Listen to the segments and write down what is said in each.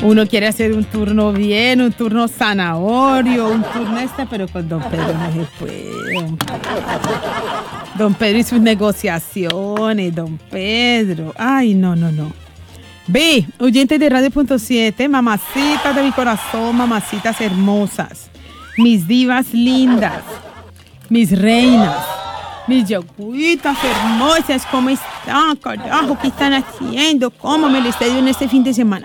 Uno quiere hacer un turno bien, un turno zanahorio, un turno pero con don Pedro no se puede. Don Pedro y sus negociaciones, don Pedro. Ay, no. Ve, oyentes de Radio.7, mamacitas de mi corazón, mamacitas hermosas, mis divas lindas, mis reinas, mis yoguitas hermosas, ¿cómo están, carajo? ¿Qué están haciendo? ¿Cómo me les ha ido en este fin de semana?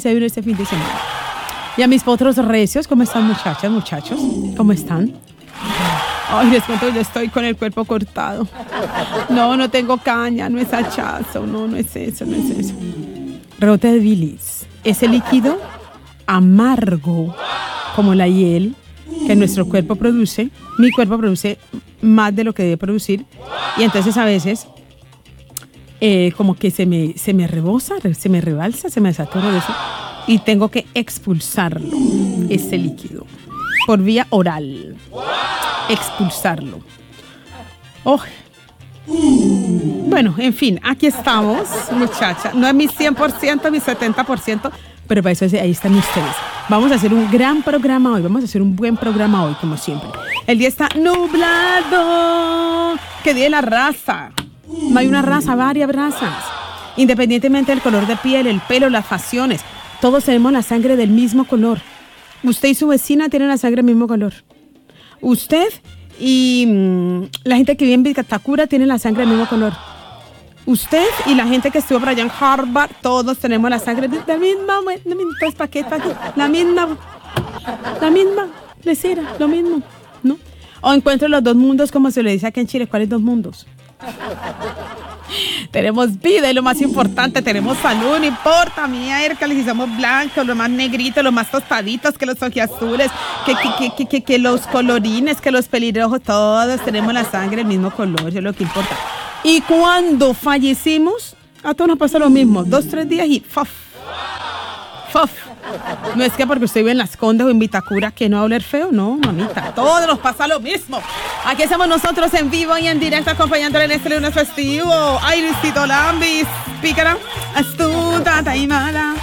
Y a mis potros recios, ¿cómo están, muchachas, muchachos? ¿Cómo están? Ay, les cuento, yo estoy con el cuerpo cortado. No tengo caña, no es hachazo, no es eso. Rebote de bilis, ese líquido amargo como la hiel que nuestro cuerpo produce. Mi cuerpo produce más de lo que debe producir y entonces a veces como que se me rebosa, se me rebalsa, se me desatora de eso y tengo que expulsarlo, ese líquido, por vía oral. Expulsarlo. Oh. Bueno, en fin, aquí estamos, muchachas. No es mi 100%, mi 70%, pero para eso ahí están ustedes. Vamos a hacer un gran programa hoy, vamos a hacer un buen programa hoy, como siempre. El día está nublado. ¿Qué día de la raza? No hay una raza, varias razas. Independientemente del color de piel, el pelo, las facciones, todos tenemos la sangre del mismo color. Usted y su vecina tienen la sangre del mismo color. Usted y la gente que vive en Vitacura tiene la sangre del mismo color. Usted y la gente que estuvo por allá en Harvard, todos tenemos la sangre de la misma, pues, la misma lecera, lo mismo, ¿no? O encuentro los dos mundos, como se le dice aquí en Chile. ¿Cuáles dos mundos? Tenemos vida y lo más importante, tenemos salud, no importa, miércoles, si somos blancos, los más negritos, los más tostaditos, que los ojiazules, que los colorines, que los pelirrojos, todos tenemos la sangre del mismo color, eso es lo que importa. Y cuando fallecimos, a todos nos pasa lo mismo, 2-3 días y ¡fof! No es que porque usted vive en Las Condes o en Vitacura que no va a oler feo, no, mamita, todos nos pasa lo mismo. Aquí estamos nosotros en vivo y en directo acompañándole en este lunes festivo. Ay, Luisito Lambis, pícara, astuta, taimada.